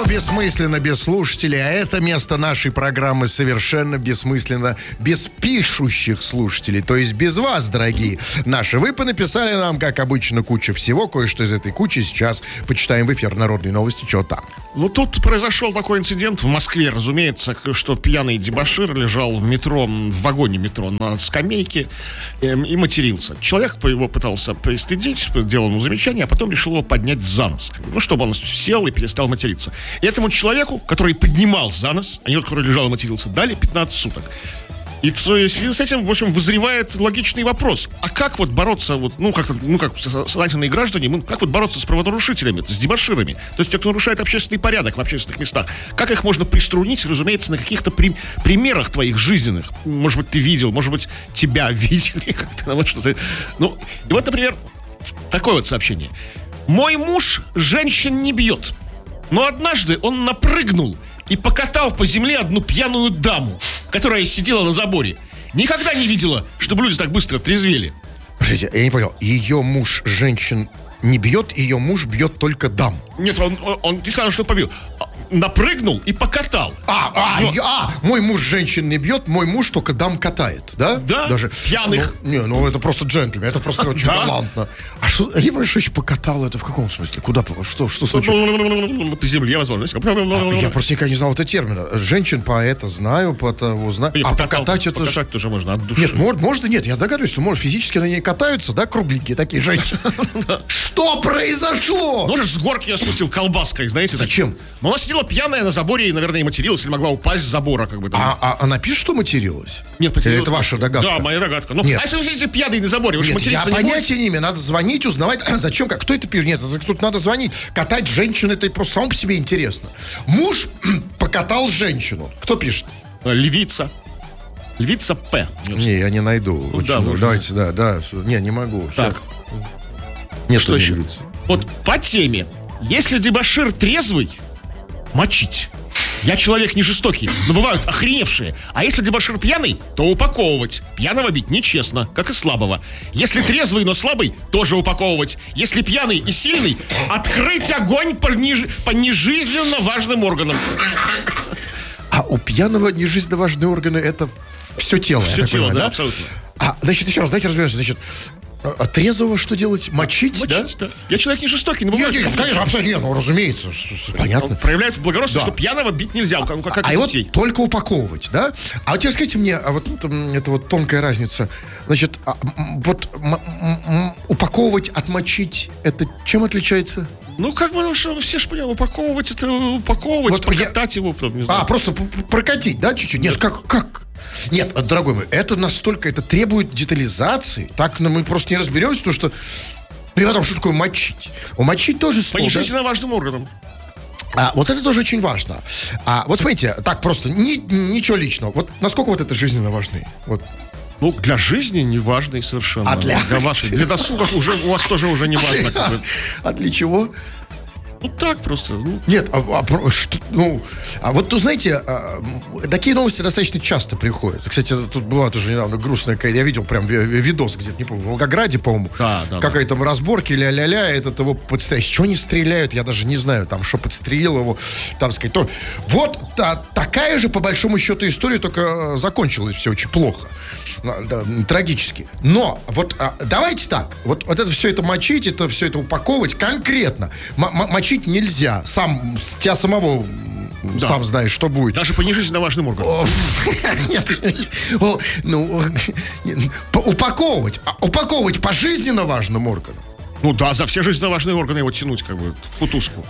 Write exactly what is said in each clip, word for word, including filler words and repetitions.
бессмысленно без слушателей, а это место нашей программы совершенно бессмысленно без пишущих слушателей, то есть без вас, дорогие наши. Вы понаписали нам, как обычно, куча всего, кое-что из этой кучи сейчас почитаем в эфир «Народные новости». Чего там? Ну, тут произошел такой инцидент в Москве, разумеется, что пьяный дебошир лежал в метро, в вагоне метро на скамейке э, и матерился. Человек его пытался пристыдить, делал ему замечание, а потом решил его поднять за нос. Ну, чтобы он сел и перестал материться. И этому человеку, который поднимал за нос, а не тот, который лежал и матерился, дали пятнадцать суток. И в связи с этим, в общем, вызревает логичный вопрос. А как вот бороться, вот, ну, как, ну, как сознательные граждане, мы, как вот бороться с правонарушителями, с дебоширами? То есть те, кто нарушает общественный порядок в общественных местах. Как их можно приструнить, разумеется, на каких-то при, примерах твоих жизненных? Может быть, ты видел, может быть, тебя видели как-то, вот что-то. Ну, и вот, например, такое вот сообщение. «Мой муж женщин не бьет, но однажды он напрыгнул и покатал по земле одну пьяную даму, которая сидела на заборе. Никогда не видела, чтобы люди так быстро трезвели». Подождите, я не понял. Ее муж женщин не бьет, ее муж бьет только дам. Нет, он, он, он не сказал, что побил. Напрыгнул и покатал. А, а, Но... я, а, мой муж женщин не бьет, мой муж только дам катает, да? Да, даже пьяных. Ну, не, ну это просто джентльмен, это просто очень Да. галантно. А что, я понимаю, что еще покатал, это в каком смысле? Куда, что, что случилось? По земле, возможно. А, я просто никогда не знал этого термина. Женщин по это знаю, по того знаю. Не, А покатал, покатать это... покатать ж- тоже можно от души. Нет, может, можно, нет, я догадываюсь, что может, физически на ней катаются, да, кругленькие такие женщины. Что произошло? Может, с горки я спустил колбаской, знаете? так. Зачем? Ну, она сидела пьяная на заборе и, наверное, и материлась, или могла упасть с забора, как бы там. А, а она пишет, что материлась? Нет, Или материлась. это ваша догадка? Да, моя догадка. Ну, Нет. а если вы сидите пьяный на заборе, вы же Нет, я материться не будете? понятия не имею. Надо звонить, узнавать, зачем, как, кто это пишет. Нет, это тут надо звонить. Катать женщин, это просто само по себе интересно. Муж покатал женщину. Кто пишет? Львица. Львица П. Не, я не найду. Очень да, много. можно. Давайте, да, да. Не, не могу. Так. Сейчас. Нет, Что не еще? львицы. Вот по теме. Если дебошир трезвый, мочить. Я человек не жестокий, но бывают охреневшие. А если дебошир пьяный, то упаковывать. Пьяного бить нечестно, как и слабого. Если трезвый, но слабый, тоже упаковывать. Если пьяный и сильный, открыть огонь по, ниж... по нежизненно важным органам. А у пьяного нежизненно важные органы это все тело. я Все так тело, понимаю, да, абсолютно. А, значит, еще раз, давайте разберемся. Значит, а трезвого что делать? Мочить, да? Мочить, да? Я человек не жестокий, но Нет, бывает, нет, что- конечно, абсолютно, нет, ну, разумеется, с- с- понятно. проявляют благородство, Да. что пьяного бить нельзя, как, как А и его детей. только упаковывать, да? А вот теперь скажите мне, а вот м, это вот тонкая разница. Значит, а, м, вот м- м- м, упаковывать, отмочить, это чем отличается? Ну, как бы, ну, что, ну, все же поняли, упаковывать это упаковывать, Вот я- покатать его, потом, не знаю. А, просто п- п- прокатить, да, чуть-чуть? Нет, как, как? Нет, дорогой мой, это настолько, это требует детализации. Так ну, мы просто не разберемся, потому что... Ну, и потом, что такое мочить? Умочить тоже По слово, да? нежизненно важным органам. А, вот это тоже очень важно. А, вот смотрите, так просто, ни- ничего личного. Вот насколько вот это жизненно важны? Вот. Ну, для жизни не важный совершенно. А для- вашей, для досуга уже у вас тоже уже не важно. как бы. А для чего? Ну, так просто. Ну, Нет, а, а про- что- ну, а вот, ну, знаете, а, м, такие новости достаточно часто приходят. Кстати, тут была тоже недавно грустная какая-то, я видел прям ви- ви- видос где-то, не помню, в Волгограде, по-моему, Да, да, какая там разборки, ля-ля-ля, этот его подстреляют. Что они стреляют, я даже не знаю, там, что подстрелил его, там, сказать, то. Вот та- такая же, по большому счету, история, только э, закончилась все очень плохо. На- да, м, трагически. Но вот а, давайте так, вот, вот это все это мочить, это все это упаковывать конкретно. М- м- мочить нельзя. Сам, с тебя самого м, Да. сам знаешь, что будет. даже по нежизненно важным органам. О, Нет, о, ну, по- упаковывать. А упаковывать по жизненно важным органам. Ну да, за все жизненно важные органы его тянуть, как бы, в кутузку.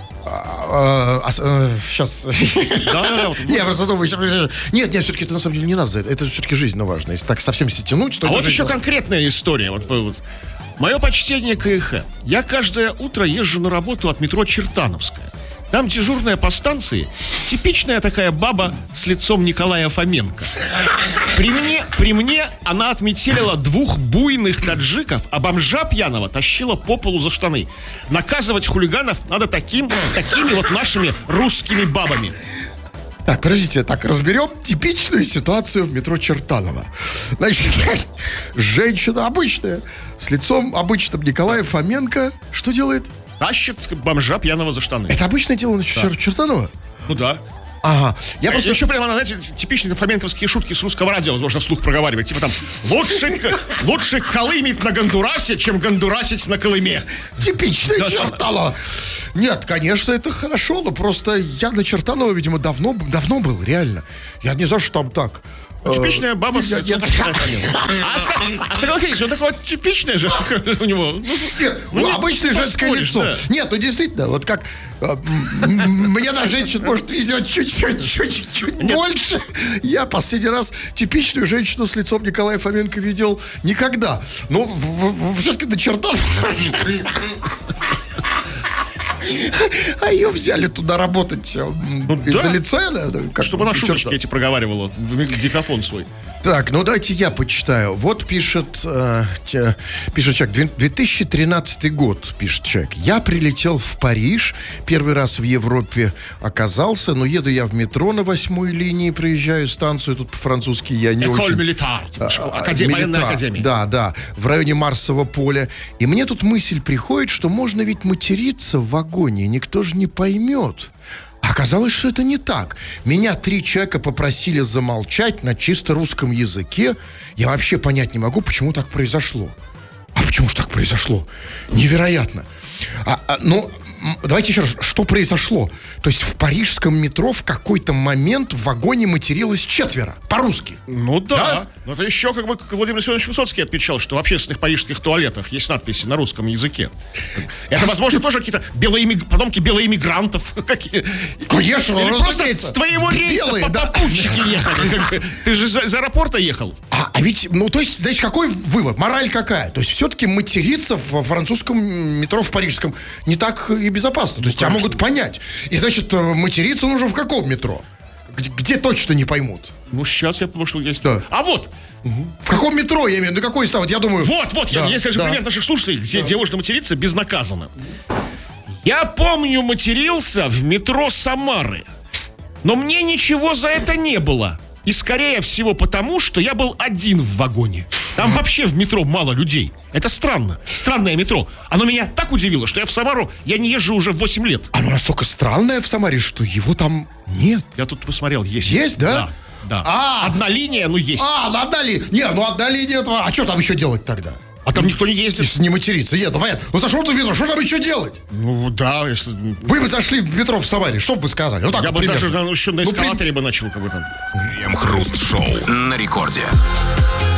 Сейчас. Да, да, да. вот. Я просто думаю, щас- нет, нет, все-таки это на самом деле не надо за это. Это все-таки жизненно важно. Если так совсем все тянуть, то А это вот еще жизненно важно. конкретная история. Вот, вот. Мое почтение к КХ. Я каждое утро езжу на работу от метро Чертановская. Там дежурная по станции типичная такая баба с лицом Николая Фоменко. При мне, при мне она отметелила двух буйных таджиков, а бомжа пьяного тащила по полу за штаны. Наказывать хулиганов надо таким, такими вот нашими русскими бабами. Так, подождите, так, разберем типичную ситуацию в метро Чертаново. Значит, женщина обычная, с лицом обычным Николая Фоменко, что делает? Тащит бомжа пьяного за штаны. Это обычное дело на Чер- Чертаново? Ну да. Ага. Я просто... Еще прямо, знаете, типичные фоменковские шутки с русского радио, возможно, вслух проговаривать. Типа там, лучше, лучше колымить на Гондурасе, чем гондурасить на Колыме. Типичная Да, Чертанова. Нет, конечно, это хорошо, но просто я на Чертанова, видимо, давно, давно был, реально. Я не знаю, что там так. Типичная баба. Я- я- А, со- а согласитесь, вот такое вот типичное же у него. Ну, Нет, ну, не обычное женское поспоришь, лицо. да. Нет, ну действительно, вот как э, м- м- мне на женщин, может, везет чуть-чуть, чуть-чуть чуть больше. Я последний раз типичную женщину с лицом Николая Фоменко видел никогда. Но все-таки на черта. А ее взяли туда работать э, м, из-за да. лица. да, как Чтобы она бы, шуточки черта. эти проговаривала в диктофон свой. Так, ну давайте я почитаю. Вот пишет, э, те- пишет человек, две тысячи тринадцатый год, пишет человек. Я прилетел в Париж, первый раз в Европе оказался, но еду я в метро на восьмой линии, проезжаю станцию, тут по-французски я не Эколь очень... милитар, типа, А, академия, военная милитар, академия. Да, да, в районе Марсового поля. И мне тут мысль приходит, что можно ведь материться в вагоне, и никто же не поймет. Оказалось, что это не так. Меня три человека попросили замолчать на чисто русском языке. Я вообще понять не могу, почему так произошло. А почему же так произошло? Невероятно. А, а, ну, м, давайте еще раз. Что произошло? То есть в парижском метро в какой-то момент в вагоне материлось четверо. По-русски. Ну да. Да? Но это еще, как бы, как Владимир Семенович Высоцкий отмечал, что в общественных парижских туалетах есть надписи на русском языке. Это, возможно, тоже какие-то белые иммиг- потомки белоэмигрантов. Какие- Конечно, Или просто разумеется. с твоего рейса Белые, по да. попутчики ехали. Как бы. Ты же из аэропорта ехал. А, а ведь, ну, то есть, знаете, какой вывод? Мораль какая? То есть, все-таки материться в французском метро, в парижском, не так и безопасно. То есть, тебя могут понять. И, значит, э, материться нужно в каком метро? Где, где точно не поймут? Ну, сейчас я потому что есть. Да. А вот, В каком метро, я имею в виду, какой стал? Вот я думаю... вот, вот, я- Да, если же да. пример наших слушателей, где, где можно материться безнаказанно. Я помню, матерился в метро Самары. Но мне ничего за это не было. И скорее всего потому, что я был один в вагоне. Там вообще в метро мало людей. Это странно. Странное метро. Оно меня так удивило, что я в Самару, я не езжу уже восемь лет. Оно настолько странное в Самаре, что его там нет. Я тут посмотрел, есть. Есть, да? Да. Да. А. Одна линия, ну есть. А, ну одна линия. Не, ну одна линия этого. А что там еще делать тогда? А там никто не ездит. Если не материться. Нет, ну понятно. Ну зашел ты в метро, что там еще делать? Ну да, если... Вы бы зашли в метро в Самаре, что бы вы сказали? Ну так, Я бы примерно. даже на, еще на Ну, эскалаторе бы начал как бы там. Крем-хруст-шоу на рекорде.